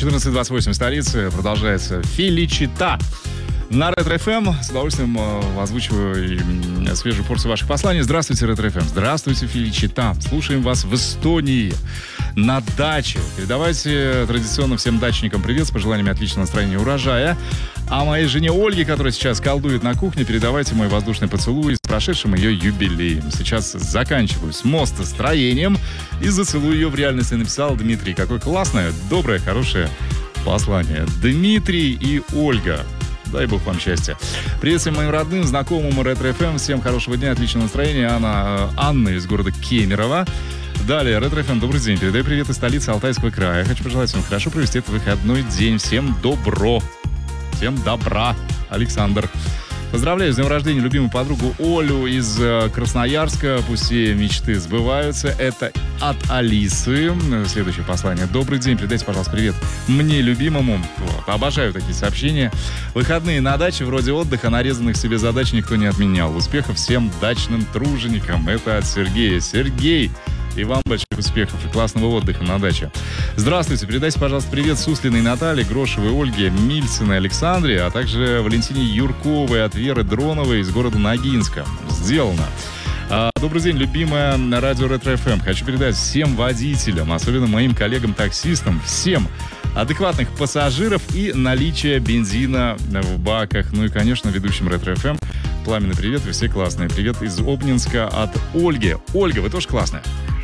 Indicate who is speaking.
Speaker 1: 14:28 столицы. Продолжается Феличита на Ретро-ФМ. С удовольствием озвучиваю свежую порцию ваших посланий. Здравствуйте, Ретро-ФМ. Здравствуйте, Феличита. Слушаем вас в Эстонии, на даче. Передавайте традиционно всем дачникам привет с пожеланиями отличного настроения и урожая. А моей жене Ольге, которая сейчас колдует на кухне, передавайте мой воздушный поцелуй с прошедшим ее юбилеем. Сейчас заканчиваю с мостостроением и зацелую ее в реальности, написал Дмитрий. Какое классное, доброе, хорошее послание. Дмитрий и Ольга. Дай бог вам счастья. Привет всем моим родным, знакомым Ретро-ФМ. Всем хорошего дня, отличного настроения. Анна из города Кемерово. Далее, Ретро-ФМ, добрый день. Передаю привет из столицы Алтайского края. Хочу пожелать всем хорошо провести этот выходной день. Всем добро. Всем добра. Александр. Поздравляю с днем рождения любимую подругу Олю из Красноярска. Пусть все мечты сбываются. Это от Алисы. Следующее послание. Добрый день. Передайте, пожалуйста, привет мне любимому. Вот. Обожаю такие сообщения. Выходные на даче, вроде отдыха, нарезанных себе задач никто не отменял. Успехов всем дачным труженикам. Это от Сергея. Сергей, и вам больших успехов и классного отдыха на даче. Здравствуйте, передайте, пожалуйста, привет Суслиной Наталье, Грошевой Ольге, Мильциной Александре, а также Валентине Юрковой от Веры Дроновой из города Ногинска. Сделано. Добрый день, любимая радио Ретро-ФМ. Хочу передать всем водителям, особенно моим коллегам-таксистам, всем адекватных пассажиров и наличие бензина в баках. Ну и, конечно, ведущим Ретро-ФМ. Пламенный привет, вы все классные. Привет из Обнинска от Ольги. Ольга, вы тоже классная.